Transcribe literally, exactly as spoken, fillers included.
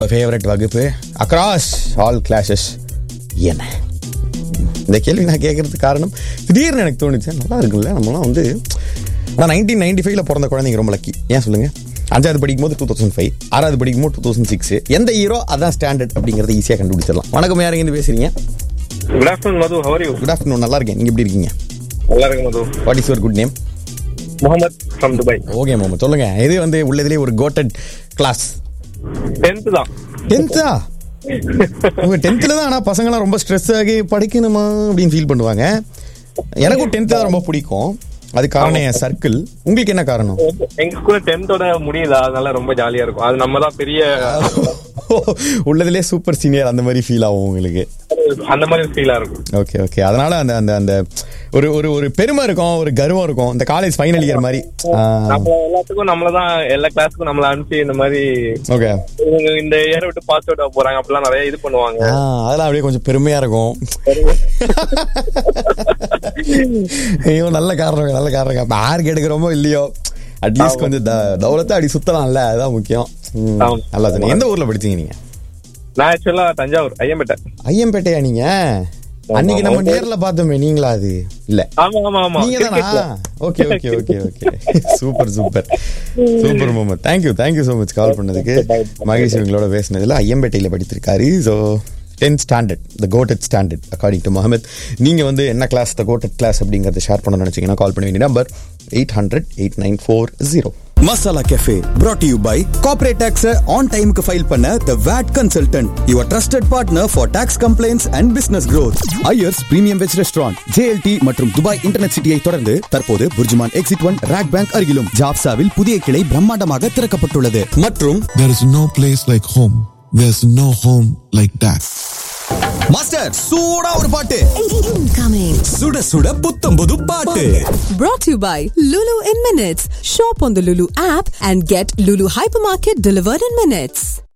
Favourite வகுப்பு across all classes என்ன? இந்த கேள்வி நான் கேட்கறதுக்கு காரணம் திடீர்னு எனக்கு தோணுச்சு, நல்லா இருக்குல்ல நம்மளாம் வந்து. நான் நைன்டீன் நைன்டி ஃபைவ்ல பிறந்த குழந்தைங்க ரொம்ப லக்கி. ஏன் சொல்லுங்க? அஞ்சாவது படிக்கும் போது டூ தௌசண்ட் ஃபைவ், ஆறாவது படிக்கும் போது டூ தௌசண்ட் சிக்ஸ். எந்த ஹீரோ அதான் ஸ்டாண்டர்ட் அப்படிங்கறத ஈஸியாக கண்டுபிடிச்சிடலாம். வணக்கம், யார் எங்க பேசுறீங்க? Good afternoon Madhu, how are you? Good afternoon, நல்லா இருக்கேன். நீங்க எப்படி இருக்கீங்க? நல்லா இருக்கேன் மது. What is your good name? Mohammed from Dubai. Okay Mohammed, சொல்லுங்க. இது வந்து உள்ளதுலேயே ஒரு கோட்டட் கிளாஸ். டென்த் தான். டென்த்தா? உங்க டென்த்ல தான். ஆனா பசங்களாம் ரொம்ப ஸ்ட்ரெஸ் ஆகி படிக்கணுமா அப்படின்னு ஃபீல் பண்ணுவாங்க. எனக்கும் டென்த் தான் ரொம்ப பிடிக்கும். அது காரணம் என் சர்க்கிள். உங்களுக்கு என்ன காரணம்? எங்க ஸ்கூல்ல டென்த்தோட முடியுதா, அதனால ரொம்ப ஜாலியா இருக்கும். அது நம்ம தான் பெரிய உள்ளதுலேயே சூப்பர் சீனியர் அந்த மாதிரி ஃபீல் ஆகும் உங்களுக்கு. அந்த மாதிரி ஃபீலா இருக்கும். Okay okay. அதனால அந்த அந்த அந்த ஒரு ஒரு ஒரு பெருமை இருக்கும், ஒரு கர்வம் இருக்கும். இந்த காலேஜ் ஃபைனல் இயர் மாதிரி நம்ம எல்லாத்துக்கும் நம்மளதான், எல்லா கிளாஸுக்கும் நம்மள அனுப்பிச்சு இந்த மாதிரி ஓகே இந்த இயர் விட்டு பாஸ் அவுட் ஆக போறாங்க அப்படிலாம் நிறைய இது பண்ணுவாங்க. அதெல்லாம் அப்படியே கொஞ்சம் பெருமையா இருக்கும். ஐயோ, நல்ல காரணம், நல்ல காரணம். மார்க் எடுக்கிறோமோ இல்லையோ, அட்லீஸ்ட் கொஞ்சம் தௌலத்தை அடி சுத்தலாம்ல, அதுதான் முக்கியம். நல்லா சொன்னீங்க. எந்த ஊர்ல படிச்சீங்க நீங்க? நான் ஆக்சுவலா தஞ்சாவூர், ஐயம்பேட்டை. ஐயம்பேட்டையா நீங்க? அன்னைக்கு நம்ம நேர்ல பார்த்தோமே, நீங்களா? அது இல்ல, நீங்க தானா? Okay okay okay okay. Super super super Mohammed. Thank you thank you so much கால் பண்ணதுக்கு. மகேஷ் இவங்களோட பேசினதுல. ஐயம்பேட்டையில படித்திருக்காரு. So tenth standard, the coated standard according to Mohammed. நீங்க வந்து என்ன கிளாஸ், த கோட்டட் கிளாஸ் அப்படிங்கறத ஷேர் பண்ண நினைச்சீங்கன்னா கால் பண்ண வேண்டிய number eight hundred eight nine four zero. Masala Cafe brought to you by corporate tax on time ku file panna the V A T consultant, your trusted partner for tax complaints and business growth. Ayers Premium Veg Restaurant, J L T மற்றும் Dubai internet சிட்டியை தொடர்ந்து தற்போது BurJuman exit one rock bank அருகிலும் ஜாப்சாவில் புதிய கிளை பிரம்மாண்டமாக திறக்கப்பட்டுள்ளது. மற்றும் there is no place like home, there's no home like that. Master சூடா ஒரு பாட்டு Incoming. சுட சுட புத்தம் புது பாட்டு. Brought to you by Lulu in Minutes. Shop on the Lulu app and get Lulu Hypermarket delivered in minutes.